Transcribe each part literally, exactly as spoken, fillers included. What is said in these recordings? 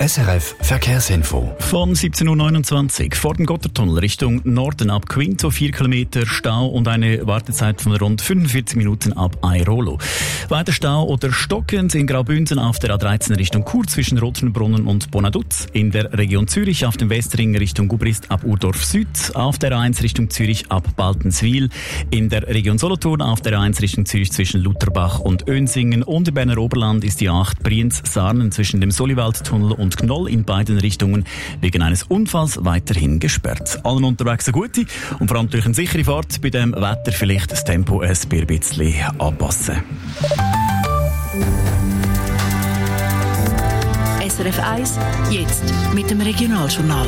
S R F Verkehrsinfo. Von siebzehn Uhr neunundzwanzig vor dem Gottertunnel Richtung Norden ab Quinto, vier Kilometer Stau und eine Wartezeit von rund fünfundvierzig Minuten ab Airolo. Weiter Stau oder stockend in Graubünden auf der A dreizehn Richtung Chur zwischen Rothenbrunnen und Bonaduz. In der Region Zürich auf dem Westring Richtung Gubrist ab Urdorf Süd. Auf der A eins Richtung Zürich ab Baltenswil. In der Region Solothurn auf der A eins Richtung Zürich zwischen Lutherbach und Önsingen. Und im Berner Oberland ist die A acht Brienz-Sarnen zwischen dem Soliwaldtunnel und Knoll in beiden Richtungen wegen eines Unfalls weiterhin gesperrt. Allen unterwegs eine gute und vor allem durch eine sichere Fahrt. Bei dem Wetter vielleicht das Tempo ein bisschen anpassen. S R F eins, jetzt mit dem Regionaljournal.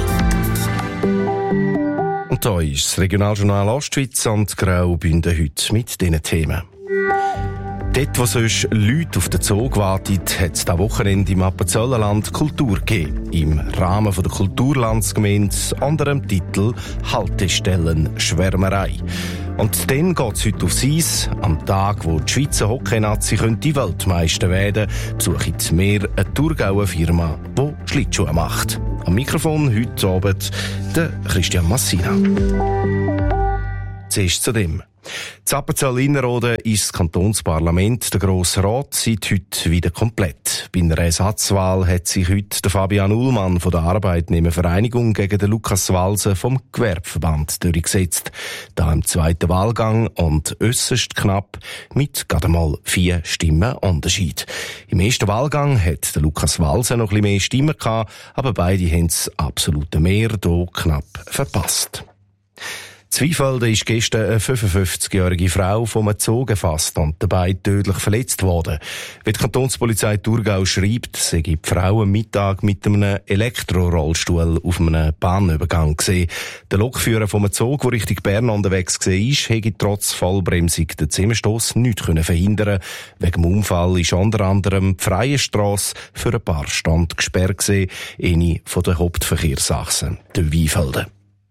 Und da ist das Regionaljournal Ostschweiz und Graubünden heute mit diesen Themen. Dort, wo sonst Leute auf den Zug warten, hat es dieses Wochenende im Appenzellerland Kultur gegeben. Im Rahmen der Kulturlandsgemeinde unter dem Titel «Haltestellen Schwärmerei». Und dann geht es heute aufs Eis. Am Tag, wo die Schweizer Hockey-Nazi könnte Weltmeister werden, besucht mehr eine Thurgauer Firma, die Schlittschuhe macht. Am Mikrofon heute Abend der Christian Massina. Zuerst zu dem. In Appenzell-Innerrhoden ist das Kantonsparlament, der Grosse Rat, seit heute wieder komplett. Bei einer Ersatzwahl hat sich heute der Fabian Ullmann von der Arbeitnehmervereinigung gegen den Lukas Walser vom Gewerbeverband durchgesetzt. Da im zweiten Wahlgang und äusserst knapp mit gerade mal vier Stimmen Unterschied. Im ersten Wahlgang hat der Lukas Walser noch ein bisschen mehr Stimmen gehabt, aber beide haben das absolute Mehr hier knapp verpasst. Zweifelden ist gestern eine fünfundfünfzigjährige Frau vom Zug gefasst und dabei tödlich verletzt worden. Wie die Kantonspolizei Thurgau schreibt, sei die Frau am Mittag mit einem Elektrorollstuhl auf einem Bahnübergang gesehen. Der Lokführer vom Zug, der Richtung Bern unterwegs war, hätte trotz Vollbremsung den Zusammenstoss nicht verhindern können. Wegen dem Unfall ist unter anderem die freie Strasse für ein paar Stand gesperrt gewesen, eine von den Hauptverkehrsachsen, der Weinfelden.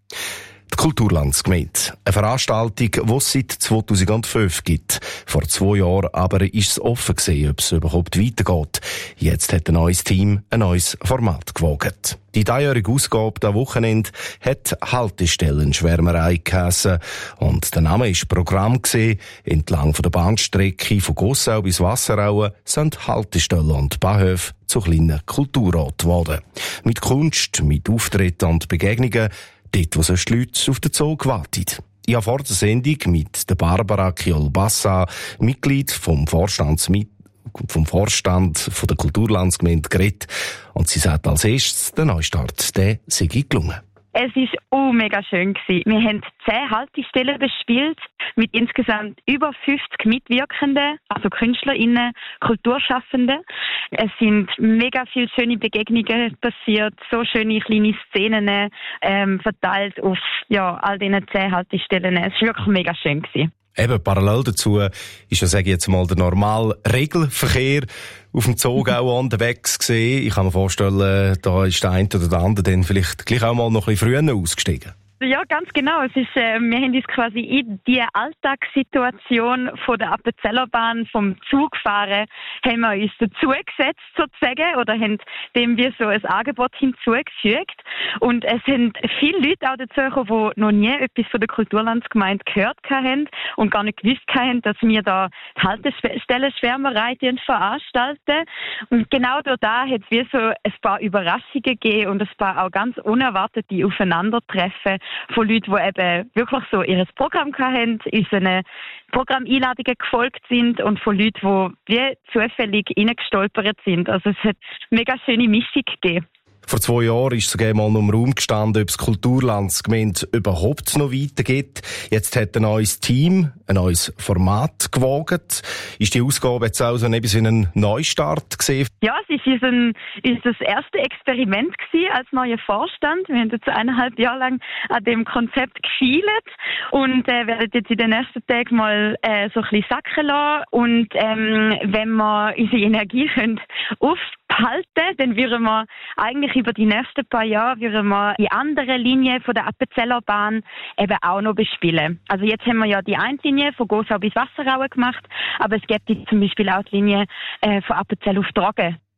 Die Kulturlandsgemeinde. Eine Veranstaltung, die es seit zweitausendfünf gibt. Vor zwei Jahren aber ist es offen gewesen, ob es überhaupt weitergeht. Jetzt hat ein neues Team ein neues Format gewogen. Die dreijährige Ausgabe am Wochenende hat Haltestellen-Schwärmerei geheissen. Und der Name ist Programm gewesen. Entlang von der Bahnstrecke von Gossau bis Wasserauen sind Haltestellen und Bahnhöfe zu kleinen Kulturorten geworden. Mit Kunst, mit Auftritten und Begegnungen, dort, wo sonst die Leute auf den Zug warten. Ich habe vor der Sendung mit der Barbara Kiol-Bassa, Mitglied vom Vorstands vom Vorstand von der Kulturlandsgemeinde geredet. Und sie sagt als erstes, der Neustart, der sei gelungen. Es war oh, mega schön gewesen. Wir haben zehn Haltestellen bespielt mit insgesamt über fünfzig Mitwirkenden, also KünstlerInnen, Kulturschaffende. Es sind mega viele schöne Begegnungen passiert, so schöne kleine Szenen ähm, verteilt auf ja, all diesen zehn Haltestellen. Es war wirklich mega schön gewesen. Eben, parallel dazu ist ja, sage ich jetzt mal, der normale Regelverkehr auf dem Zug auch unterwegs gewesen. Ich kann mir vorstellen, da ist der eine oder der andere dann vielleicht gleich auch mal noch ein bisschen früher ausgestiegen. Ja, ganz genau. Es ist, äh, wir haben uns quasi in die Alltagssituation von der Appenzellerbahn, vom Zugfahren, haben wir uns dazugesetzt, sozusagen, oder haben dem wir so ein Angebot hinzugefügt. Und es sind viele Leute auch dazu gekommen, die noch nie etwas von der Kulturlandsgemeinde gehört haben und gar nicht gewusst haben, dass wir da die Haltestellenschwärmerei veranstalten. Und genau durch da hat es wie so ein paar Überraschungen gegeben und ein paar auch ganz unerwartete Aufeinandertreffen von Leuten, die eben wirklich so ihr Programm hatten, unseren Programmeinladungen gefolgt sind und von Leuten, die wie zufällig reingestolpert sind. Also es hat eine mega schöne Mischung gegeben. Vor zwei Jahren ist sogar mal noch im Raum gestanden, ob es Kulturlandsgemeinde überhaupt noch weitergeht. Jetzt hat ein neues Team, ein neues Format gewogt. Ist die Ausgabe jetzt auch so ein bisschen ein Neustart gewesen? Ja, es ist, ein, ist das erste Experiment gewesen als neuer Vorstand. Wir haben jetzt eineinhalb Jahre lang an dem Konzept gefeilt und äh, werden jetzt in den nächsten Tagen mal äh, so ein bisschen sacken lassen. Und ähm, wenn wir unsere Energie können aufhalten, dann würden wir eigentlich über die nächsten paar Jahre würden wir die andere Linie von der Appenzellerbahn eben auch noch bespielen. Also jetzt haben wir ja die eine Linie von Gossau bis Wasserauen gemacht, aber es gibt zum Beispiel auch die Linie äh, von Appenzell auf Dragen.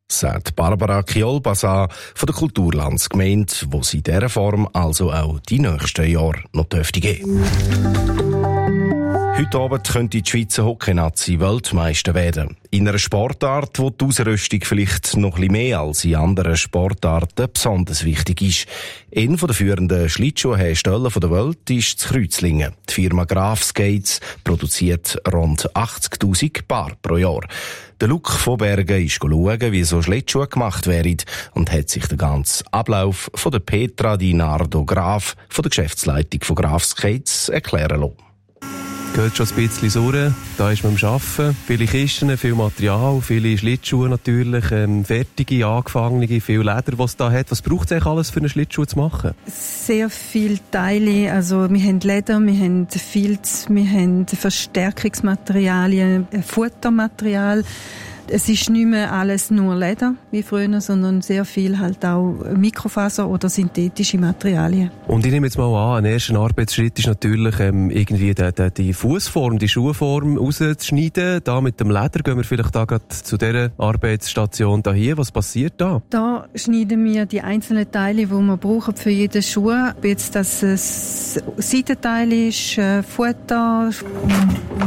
sagt Barbara Kiolbasa von der Kulturlandsgemeinde, wo sie in dieser Form also auch die nächsten Jahre noch dürfte geben. Heute Abend könnte die Schweizer Hockey-Nazi Weltmeister werden. In einer Sportart, wo die Ausrüstung vielleicht noch ein bisschen mehr als in anderen Sportarten besonders wichtig ist. Einer der führenden Schlittschuhhersteller der Welt ist in Kreuzlingen. Die Firma Graf Skates produziert rund achtzigtausend Paar pro Jahr. Der Luc von Bergen ist schauen, wie so Schlittschuhe gemacht werden und hat sich den ganzen Ablauf von der Petra Di Nardo Graf von der Geschäftsleitung von Graf Skates erklären lassen. Geht schon ein bisschen sauer. Da ist man am Arbeiten. Viele Kisten, viel Material, viele Schlittschuhe natürlich, ähm, fertige, angefangene, viel Leder, was es da hat. Was braucht es eigentlich alles für einen Schlittschuh zu machen? Sehr viele Teile. Also wir haben Leder, wir haben Filz, wir haben Verstärkungsmaterialien, Futtermaterial. Es ist nicht mehr alles nur Leder wie früher, sondern sehr viel halt auch Mikrofaser oder synthetische Materialien. Und ich nehme jetzt mal an, ein erster Arbeitsschritt ist natürlich ähm, irgendwie die, die, die Fußform, die Schuhform rauszuschneiden. Da mit dem Leder gehen wir vielleicht da gerade zu dieser Arbeitsstation da hier. Was passiert da? Da schneiden wir die einzelnen Teile, die wir brauchen für jeden Schuh. Ob jetzt das ein Seitenteil ist, Futter,